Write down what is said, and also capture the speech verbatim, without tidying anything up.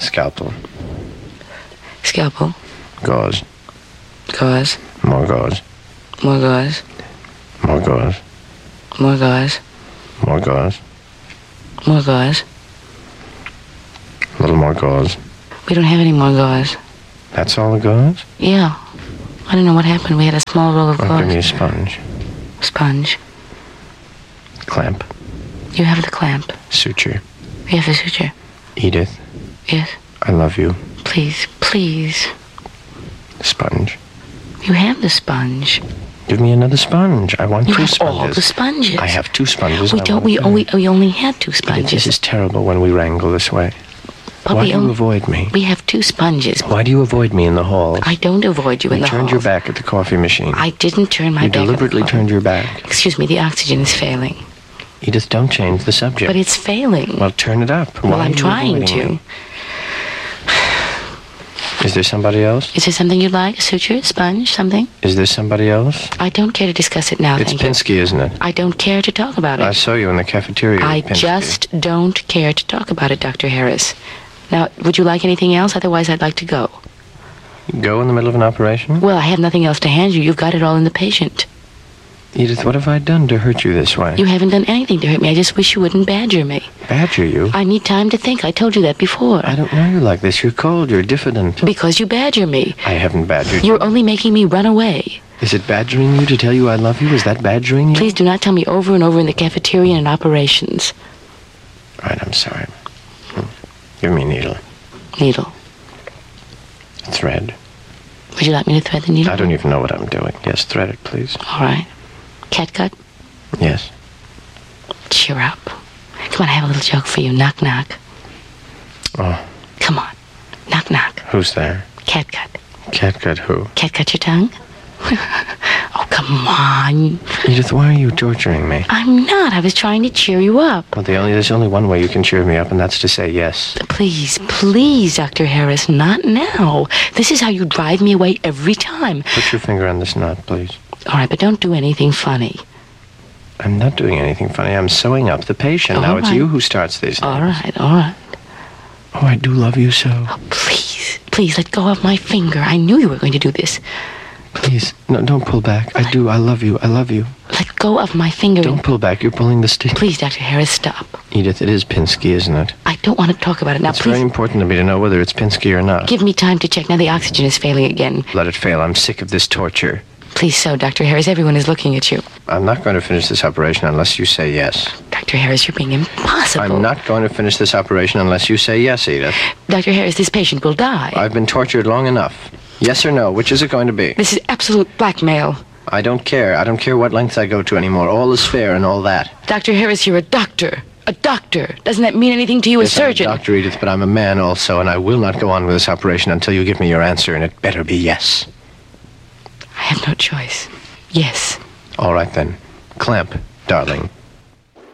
Scalpel. Scalpel. Gauze. Gauze. More gauze. More gauze. More gauze. More gauze. More gauze. More gauze. A little more gauze. We don't have any more gauze. That's all the gauze? Yeah. I don't know what happened. We had a small roll of Oh, gauze. give me a sponge. Sponge. Clamp. You have the clamp. Suture. You have the suture. Edith, Yes. I love you. Please, please. Sponge. You have the sponge. Give me another sponge. I want You two have sponges. all the sponges. I have two sponges. We I don't. want We them. only. We only had two Edith, sponges. this is terrible when we wrangle this way. But Why we do you only- avoid me? We have two sponges. Why do you avoid me in the halls? I don't avoid you in You the turned halls. your back at the coffee machine. I didn't turn my you back. at the deliberately coffee. turned your back. Excuse me. The oxygen is failing. Edith, don't change the subject. But it's failing. Well, turn it up. Well, Why I'm are you trying avoiding to. me? Is there somebody else? Is there something you'd like? A suture, a sponge, something? Is there somebody else? I don't care to discuss it now. It's thank you. Pinsky, isn't it? I don't care to talk about it. I saw you in the cafeteria. I with Pinsky. just don't care to talk about it, Doctor Harris. Now, would you like anything else? Otherwise, I'd like to go. Go in the middle of an operation? Well, I have nothing else to hand you. You've got it all in the patient. Edith, what have I done to hurt you this way? You haven't done anything to hurt me. I just wish you wouldn't badger me. Badger you? I need time to think. I told you that before. I don't know you like this. You're cold. You're diffident. Because you badger me. I haven't badgered you. You're only making me run away. Is it badgering you to tell you I love you? Is that badgering you? Please do not tell me over and over in the cafeteria and in operations. All right, I'm sorry. Hmm. Give me a needle. Needle. A thread. Would you like me to thread the needle? I don't even know what I'm doing. Yes, thread it, please. All right. Catgut? Yes. Cheer up. Come on, I have a little joke for you. Knock, knock. Oh, Come on. Knock, knock. who's there? Catgut. Catgut who? Catgut your tongue? Oh, come on. Edith, why are you torturing me? I'm not. I was trying to cheer you up. Well, the only, there's only one way you can cheer me up, and that's to say yes. Please, please, Doctor Harris, not now. This is how you drive me away every time. Put your finger on this knot, please. All right, but don't do anything funny. I'm not doing anything funny. I'm sewing up the patient. All now, it's right. you who starts these things. All right, all right. Oh, I do love you so. Oh, please, please, let go of my finger. I knew you were going to do this. Please, no, don't pull back. I do. I love you. I love you. Let go of my finger. Don't pull back. You're pulling the stick. Please, Doctor Harris, stop. Edith, it is Pinsky, isn't it? I don't want to talk about it now. It's very Please, important to me to know whether it's Pinsky or not. give me time to check. Now the oxygen is failing again. Let it fail. I'm sick of this torture. Please so, Doctor Harris. Everyone is looking at you. I'm not going to finish this operation unless you say yes. Doctor Harris, you're being impossible. I'm not going to finish this operation unless you say yes, Edith. Doctor Harris, this patient will die. I've been tortured long enough. Yes or no? Which is it going to be? This is absolute blackmail. I don't care. I don't care what lengths I go to anymore. All is fair and all that. Doctor Harris, you're a doctor. A doctor. Doesn't that mean anything to you, a Yes, I'm surgeon? Doctor Edith, but I'm a man also, and I will not go on with this operation until you give me your answer, and it better be yes. I have no choice. Yes. All right, then. Clamp, darling.